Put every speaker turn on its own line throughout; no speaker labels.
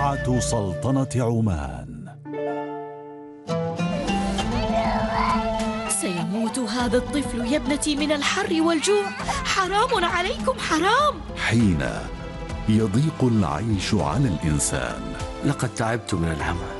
إذاعة سلطنة عمان.
سيموت هذا الطفل يا ابنتي من الحر والجوع، حرام عليكم حرام.
حين يضيق العيش على الإنسان.
لقد تعبت من العمى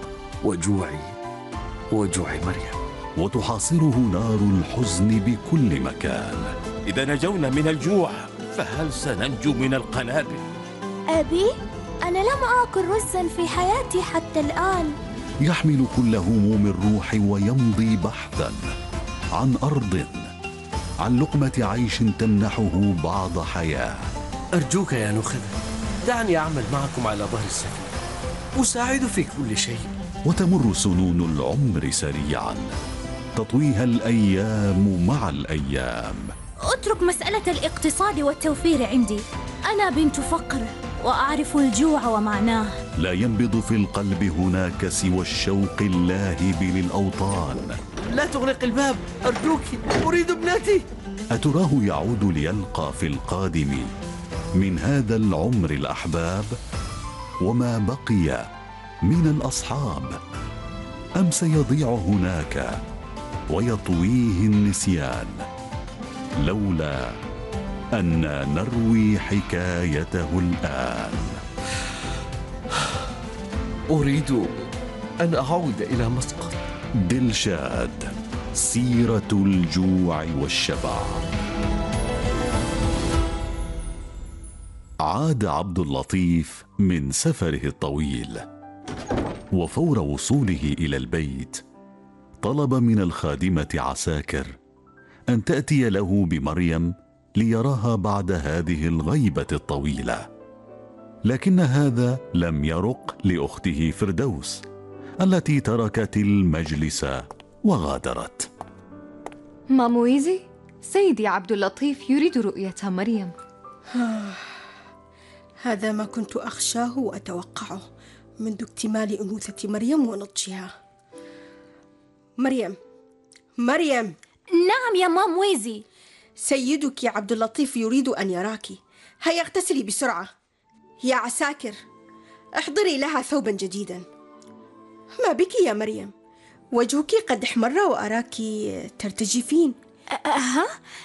وجوع مريم،
وتحاصره نار الحزن بكل مكان.
إذا نجونا من الجوع فهل سننجو من القنابل؟
أبي، أنا لم آكل رزا في حياتي حتى الآن.
يحمل كل هموم الروح ويمضي بحثا عن أرض، عن لقمة عيش تمنحه بعض حياة.
أرجوك يا نخبة، دعني أعمل معكم على ظهر السفينة، أساعد في كل شيء.
وتمر سنون العمر سريعا، تطويها الأيام مع الأيام.
اترك مسألة الاقتصاد والتوفير عندي، أنا بنت فقر وأعرف الجوع ومعناه.
لا ينبض في القلب هناك سوى الشوق اللاهب للأوطان.
لا تغلق الباب أرجوك، أريد ابنتي.
أتراه يعود ليلقى في القادم من هذا العمر الأحباب وما بقي من الأصحاب، أم سيضيع هناك ويطويه النسيان لولا أن نروي حكايته الآن؟
أريد أن أعود إلى مسقط.
دلشاد، سيرة الجوع والشبع. عاد عبد اللطيف من سفره الطويل، وفور وصوله إلى البيت طلب من الخادمة عساكر أن تأتي له بمريم ليراها بعد هذه الغيبة الطويلة. لكن هذا لم يرق لأخته فردوس التي تركت المجلس وغادرت.
مامويزي، سيدي عبد اللطيف يريد رؤية مريم.
هذا ما كنت أخشاه وأتوقعه منذ اكتمال أنوثة مريم ونضجها. مريم.
نعم يا مامويزي.
سيدك يا عبد اللطيف يريد أن يراك، هيا اغتسلي بسرعة. يا عساكر، احضري لها ثوبا جديدا. ما بك يا مريم؟ وجهك قد احمر وأراك ترتجفين.